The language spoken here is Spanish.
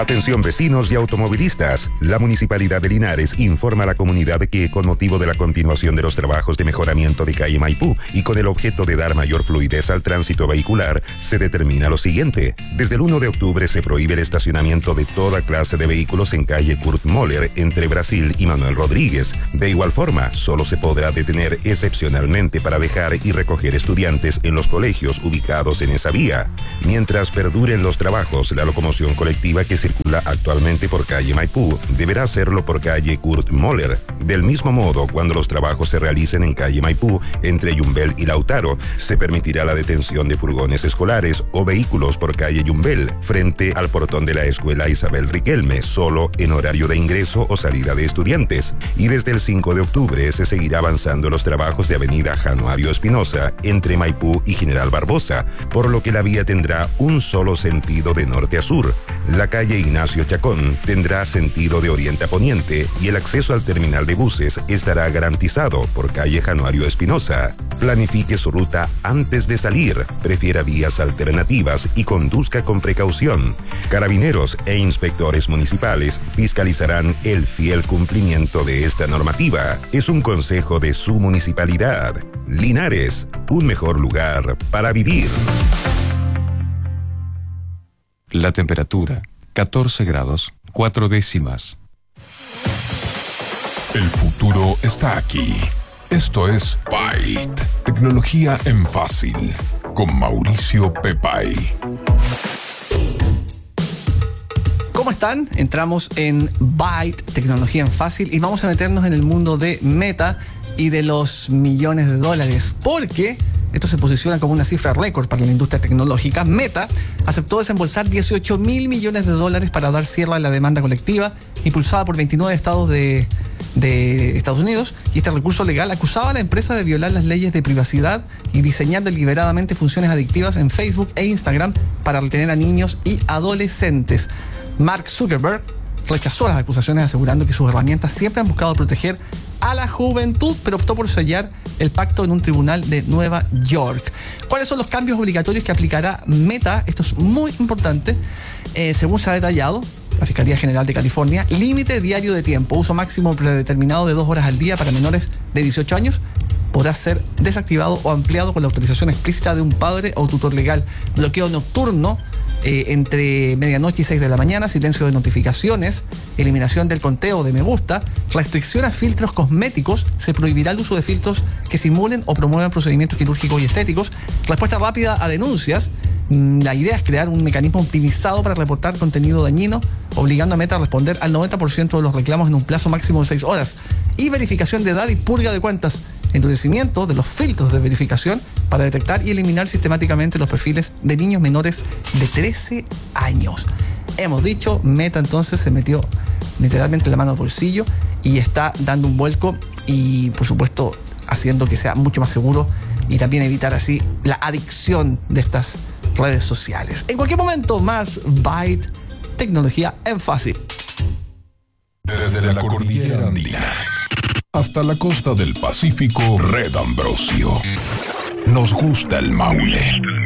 Atención vecinos y automovilistas. La Municipalidad de Linares informa a la comunidad que con motivo de la continuación de los trabajos de mejoramiento de calle Maipú y con el objeto de dar mayor fluidez al tránsito vehicular, se determina lo siguiente. Desde el 1 de octubre se prohíbe el estacionamiento de toda clase de vehículos en calle Kurt Moller entre Brasil y Manuel Rodríguez. De igual forma, solo se podrá detener excepcionalmente para dejar y recoger estudiantes en los colegios ubicados en esa vía. Mientras perduren los trabajos, la locomoción colectiva que circula actualmente por calle Maipú deberá hacerlo por calle Kurt Moller. Del mismo modo, cuando los trabajos se realicen en calle Maipú entre Yumbel y Lautaro, se permitirá la detención de furgones escolares o vehículos por calle Yumbel frente al portón de la escuela Isabel Riquelme, solo en horario de ingreso o salida de estudiantes. Y desde el 5 de octubre se seguirá avanzando los trabajos de avenida Januario Espinosa entre Maipú y General Barbosa, por lo que la vía tendrá un solo sentido de norte a sur. La calle Ignacio Chacón tendrá sentido de oriente a poniente y el acceso al terminal de buses estará garantizado por calle Januario Espinosa. Planifique su ruta antes de salir, prefiera vías alternativas y conduzca con precaución. Carabineros e inspectores municipales fiscalizarán el fiel cumplimiento de esta normativa. Es un consejo de su municipalidad. Linares, un mejor lugar para vivir. La temperatura, 14 grados, 4 décimas. El futuro está aquí. Esto es Byte, tecnología en fácil, con Mauricio Pepay. ¿Cómo están? Entramos en Byte, tecnología en fácil, y vamos a meternos en el mundo de Meta y de los millones de dólares, porque esto se posiciona como una cifra récord para la industria tecnológica. Meta aceptó desembolsar $18 mil millones para dar cierre a la demanda colectiva impulsada por 29 estados de Estados Unidos, y este recurso legal acusaba a la empresa de violar las leyes de privacidad y diseñar deliberadamente funciones adictivas en Facebook e Instagram para retener a niños y adolescentes. Mark Zuckerberg rechazó las acusaciones, asegurando que sus herramientas siempre han buscado proteger a la juventud, pero optó por sellar el pacto en un tribunal de Nueva York. ¿Cuáles son los cambios obligatorios que aplicará Meta? Esto es muy importante. Según se ha detallado, la Fiscalía General de California, límite diario de tiempo, uso máximo predeterminado de 2 horas al día para menores de 18 años, podrá ser desactivado o ampliado con la autorización explícita de un padre o tutor legal. Bloqueo nocturno entre medianoche y 6 de la mañana, silencio de notificaciones, eliminación del conteo de me gusta, restricción a filtros cosméticos, se prohibirá el uso de filtros que simulen o promuevan procedimientos quirúrgicos y estéticos, respuesta rápida a denuncias. La idea es crear un mecanismo optimizado para reportar contenido dañino, obligando a Meta a responder al 90% de los reclamos en un plazo máximo de 6 horas, y verificación de edad y purga de cuentas, endurecimiento de los filtros de verificación para detectar y eliminar sistemáticamente los perfiles de niños menores de 13 años. Hemos dicho, Meta entonces se metió literalmente la mano al bolsillo y está dando un vuelco y, por supuesto, haciendo que sea mucho más seguro y también evitar así la adicción de estas redes sociales. En cualquier momento, más Byte, tecnología en fácil. Desde la cordillera andina hasta la costa del Pacífico, Red Ambrosio. Nos gusta el Maule.